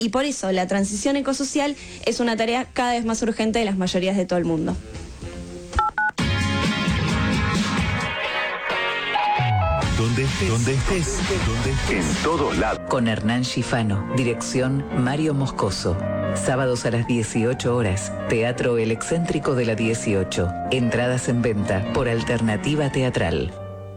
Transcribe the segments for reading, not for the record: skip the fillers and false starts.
Y por eso la transición ecosocial es una tarea cada vez más urgente de las mayorías de todo el mundo. Donde estés, en todos lados. Con Hernán Schifano, dirección Mario Moscoso. Sábados a las 18 horas, Teatro El Excéntrico de la 18. Entradas en venta por Alternativa Teatral.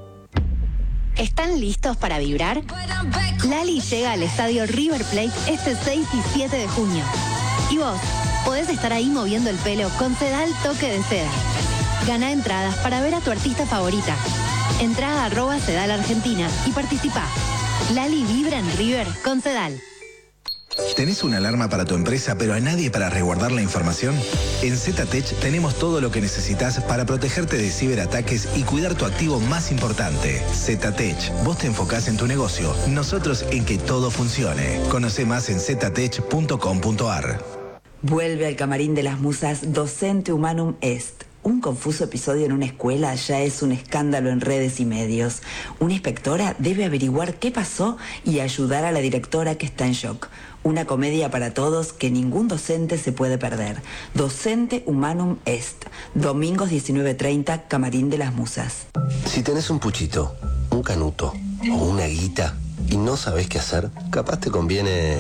¿Están listos para vibrar? Lali llega al estadio River Plate este 6 y 7 de junio. Y vos, podés estar ahí moviendo el pelo con Sedal Toque de Seda. Gana entradas para ver a tu artista favorita. Entra a @Sedal Argentina y participa. Lali vibra en River con Sedal. ¿Tenés una alarma para tu empresa pero a nadie para resguardar la información? En ZTech tenemos todo lo que necesitas para protegerte de ciberataques y cuidar tu activo más importante. ZTech, vos te enfocás en tu negocio, nosotros en que todo funcione. Conoce más en ztech.com.ar. Vuelve al Camarín de las Musas Docente Humanum Est. Un confuso episodio en una escuela ya es un escándalo en redes y medios. Una inspectora debe averiguar qué pasó y ayudar a la directora que está en shock. Una comedia para todos que ningún docente se puede perder. Docente Humanum Est. Domingos 19:30, Camarín de las Musas. Si tenés un puchito, un canuto o una guita y no sabés qué hacer, capaz te conviene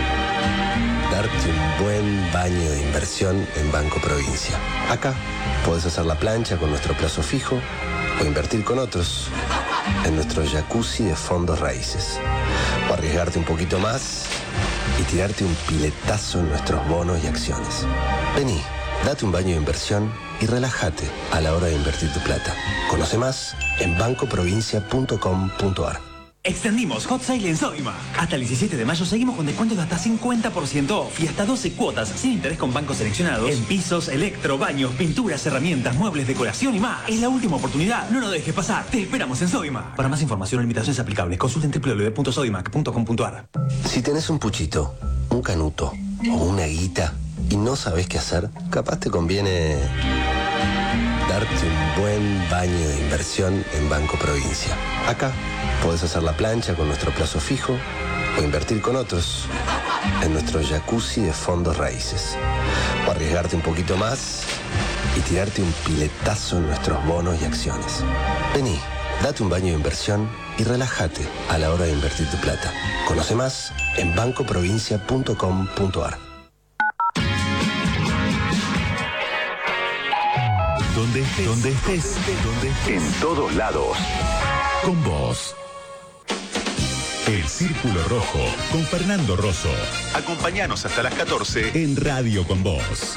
darte un buen baño de inversión en Banco Provincia. Acá podés hacer la plancha con nuestro plazo fijo o invertir con otros en nuestro jacuzzi de fondos raíces. O arriesgarte un poquito más y tirarte un piletazo en nuestros bonos y acciones. Vení, date un baño de inversión y relájate a la hora de invertir tu plata. Conoce más en bancoprovincia.com.ar. Extendimos Hot Sale en Sodimac. Hasta el 17 de mayo seguimos con descuentos de hasta 50% off y hasta 12 cuotas sin interés con bancos seleccionados en pisos, electro, baños, pinturas, herramientas, muebles, decoración y más. Es la última oportunidad, no lo dejes pasar. Te esperamos en Sodimac. Para más información o limitaciones aplicables, consulten www.sodimac.com.ar. Si tenés un puchito, un canuto o una guita y no sabés qué hacer, capaz te conviene darte un buen baño de inversión en Banco Provincia. Acá podés hacer la plancha con nuestro plazo fijo o invertir con otros en nuestro jacuzzi de fondos raíces. O arriesgarte un poquito más y tirarte un piletazo en nuestros bonos y acciones. Vení, date un baño de inversión y relájate a la hora de invertir tu plata. Conoce más en bancoprovincia.com.ar. Donde estés, en todos lados. Con vos. El Círculo Rojo, con Fernando Rosso. Acompáñanos hasta las 14 en Radio Con Vos.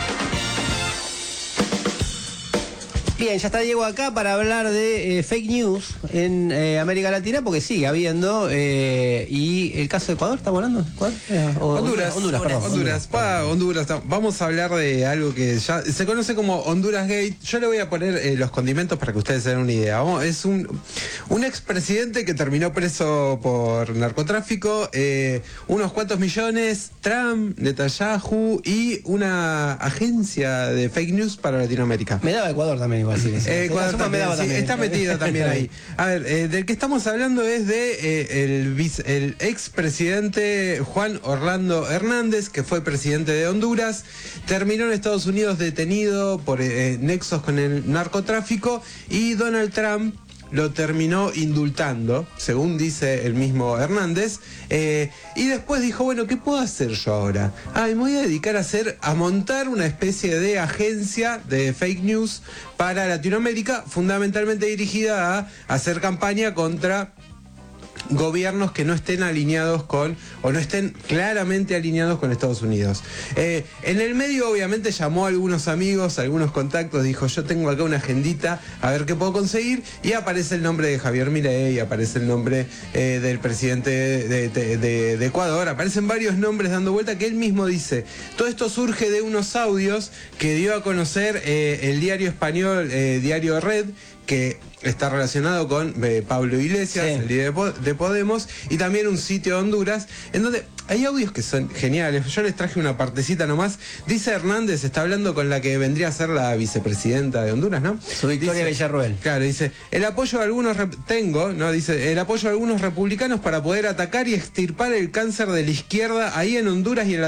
Bien, ya está Diego acá para hablar de fake news en América Latina, porque sigue habiendo, y el caso de Ecuador, ¿estamos hablando? Honduras. Vamos a hablar de algo que ya se conoce como Honduras Gate. Yo le voy a poner los condimentos para que ustedes se den una idea. Es un expresidente que terminó preso por narcotráfico, unos cuantos millones, Trump, Netanyahu y una agencia de fake news para Latinoamérica. Me daba Ecuador también. Ecuador también, sí, está metido también ahí. A ver, del que estamos hablando es de el expresidente Juan Orlando Hernández, que fue presidente de Honduras. Terminó en Estados Unidos detenido por nexos con el narcotráfico, y Donald Trump lo terminó indultando, según dice el mismo Hernández, y después dijo, bueno, ¿qué puedo hacer yo ahora? Me voy a dedicar a montar una especie de agencia de fake news para Latinoamérica, fundamentalmente dirigida a hacer campaña contra gobiernos que no estén alineados con, o no estén claramente alineados con Estados Unidos. En el medio, obviamente, llamó a algunos amigos, a algunos contactos, dijo, yo tengo acá una agendita, a ver qué puedo conseguir, y aparece el nombre de Javier Milei, aparece el nombre del presidente de Ecuador, aparecen varios nombres dando vuelta, que él mismo dice. Todo esto surge de unos audios que dio a conocer el diario español, Diario Red, que está relacionado con Pablo Iglesias, el líder de Podemos, y también un sitio de Honduras, en donde hay audios que son geniales. Yo les traje una partecita nomás. Dice Hernández, está hablando con la que vendría a ser la vicepresidenta de Honduras, ¿no? Su Victoria Villarroel. Claro, dice, el apoyo de algunos dice, el apoyo de algunos republicanos para poder atacar y extirpar el cáncer de la izquierda ahí en Honduras y en